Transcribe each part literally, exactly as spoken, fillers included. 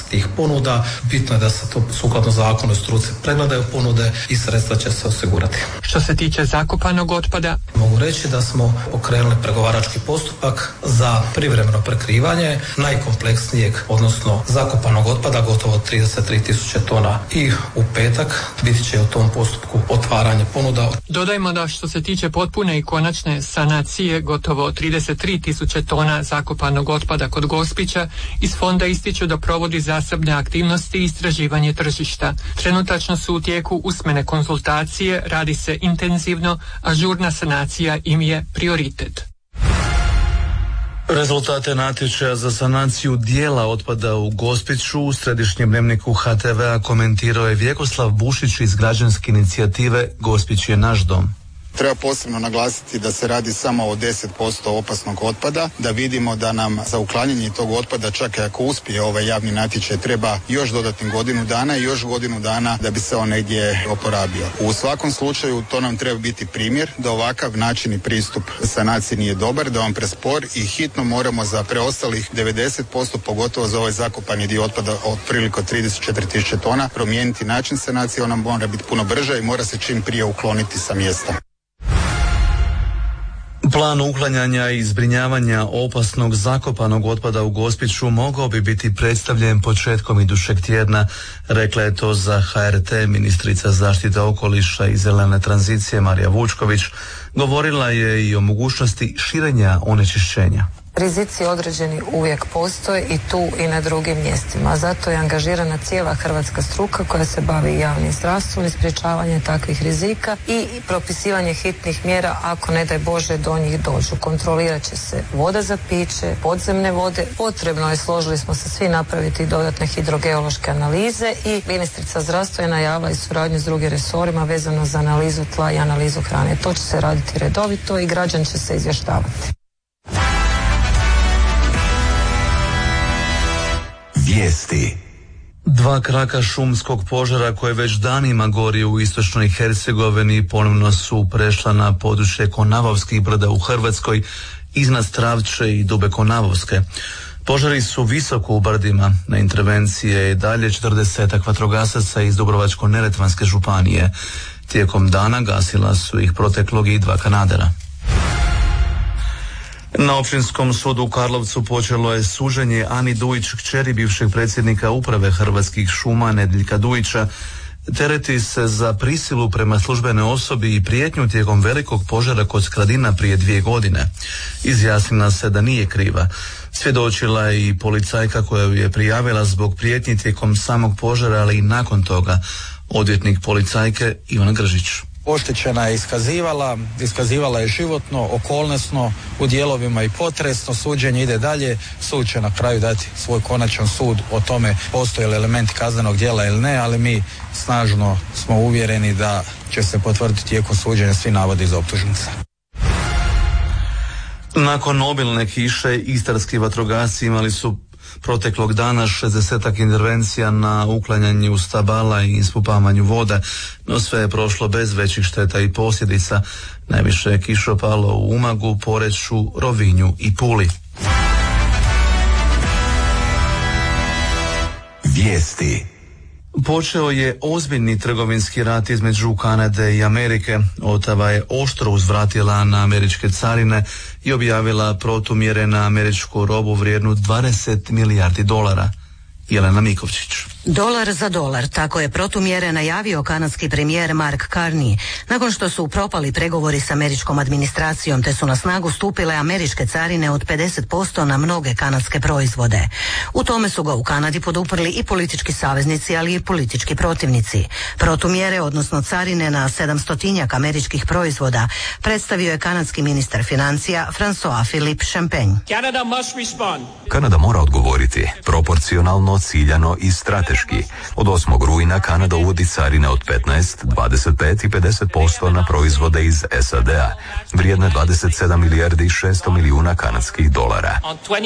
tih ponuda. Bitno je da se to sukladno zakonu i struci pregledaju ponude i sredstva će se osigurati. Što se tiče zakopanog otpada, mogu reći da smo pokrenuli pregovarački postupak za privremeno prekrivanje najkompleksnijeg, odnosno zakopanog otpada, gotovo trideset tri tisuće tona, i u petak biti će u tom postupku otvaranje ponuda. Dodajmo da što se tiče potpune i konačne sanacije gotovo trideset tri tisuće tona zakopanog otpada kod Gospića, iz fonda ističu da provodi zasebne aktivnosti i istraživanje tržišta. Trenutačno su u tijeku usmene konzultacije, radi se intenzivno, a žurna sanacija im je prioritet. Rezultate natječaja za sanaciju dijela otpada u Gospiću u središnjem dnevniku H T V-a komentirao je Vjekoslav Bušić iz građanske inicijative Gospić je naš dom. Treba posebno naglasiti da se radi samo o deset posto opasnog otpada, da vidimo da nam za uklanjanje tog otpada, čak i ako uspije ovaj javni natječaj, treba još dodatnih godinu dana i još godinu dana da bi se on negdje oporabio. U svakom slučaju to nam treba biti primjer da ovakav način i pristup sanaciji nije dobar, da on prespor i hitno moramo za preostalih devedeset posto, pogotovo za ovaj zakopani dio otpada otprilike trideset četiri tisuće tona, promijeniti način sanacije. Ona mora biti puno brža i mora se čim prije ukloniti sa mjesta. Plan uklanjanja i zbrinjavanja opasnog zakopanog otpada u Gospiću mogao bi biti predstavljen početkom idućeg tjedna, rekla je to za H R T ministrica zaštite okoliša i zelene tranzicije Marija Vučković. Govorila je i o mogućnosti širenja onečišćenja. Rizici određeni uvijek postoje i tu i na drugim mjestima. Zato je angažirana cijela hrvatska struka koja se bavi javnim zdravstvom i sprječavanje takvih rizika i propisivanje hitnih mjera ako ne daj Bože do njih dođu. Kontrolirat će se voda za piće, podzemne vode. Potrebno je, složili smo se svi, napraviti dodatne hidrogeološke analize i ministrica zdravstva je najavila i suradnju s drugim resorima vezano za analizu tla i analizu hrane. To će se raditi redovito i građan će se izvještavati. Vijesti. Dva kraka šumskog požara koje već danima gori u istočnoj Hercegovini ponovno su prešla na područje Konavovskih brda u Hrvatskoj, iznad Stravče i Dube Konavovske. Požari su visoko u brdima, na intervencije je dalje četrdesetak vatrogasaca iz Dubrovačko-neretvanske županije. Tijekom dana gasila su ih proteklog i dva kanadera. Na Općinskom sudu u Karlovcu počelo je suđenje Ani Dujić, kćeri bivšeg predsjednika uprave Hrvatskih šuma Nedeljka Dujića. Tereti se za prisilu prema službenoj osobi i prijetnju tijekom velikog požara kod Skradina prije dvije godine. Izjasnila se da nije kriva. Svjedočila je i policajka koja ju je prijavila zbog prijetnji tijekom samog požara, ali i nakon toga. Odvjetnik policajke Ivan Gržić. Oštećena je iskazivala, iskazivala je životno, okolnosno, u dijelovima i potresno. Suđenje ide dalje, sud će na kraju dati svoj konačan sud o tome postoje li elementi kaznenog djela ili ne, ali mi snažno smo uvjereni da će se potvrditi tijekom suđenja svi navodi iz optužnice. Nakon obilne kiše, istarski vatrogasci imali su proteklog dana šezdesetak intervencija na uklanjanju stabala i ispupavanju vode, no sve je prošlo bez većih šteta i posljedica. Najviše je kišo palo u Umagu, Poreču, Rovinju i Puli. Vijesti. Počeo je ozbiljni trgovinski rat između Kanade i Amerike. Otava je oštro uzvratila na američke carine i objavila protumjere na američku robu vrijednu dvadeset milijardi dolara. Jelena Mikovčić. Dolar za dolar, tako je protumjere najavio kanadski premijer Mark Carney, nakon što su propali pregovori s američkom administracijom te su na snagu stupile američke carine od pedeset posto na mnoge kanadske proizvode. U tome su ga u Kanadi poduprli i politički saveznici, ali i politički protivnici. Protumjere, odnosno carine na sedamstotinjak američkih proizvoda, predstavio je kanadski ministar financija François Philippe Champagne. Kanada mora odgovoriti proporcionalno, ciljano i strateški. Od osmog rujna Kanada uvodi carine od petnaest, dvadeset pet i pedeset posto na proizvode iz S A D-a, vrijedne dvadeset sedam milijardi i šesto milijuna kanadskih dolara.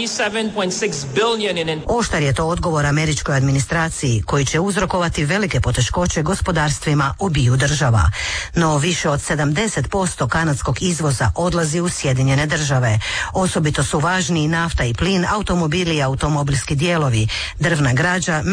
Oštar je to odgovor američkoj administraciji koji će uzrokovati velike poteškoće gospodarstvima obiju država. No više od sedamdeset posto kanadskog izvoza odlazi u Sjedinjene države. Osobito su važni nafta i plin, automobili i automobilski dijelovi, drvna građa,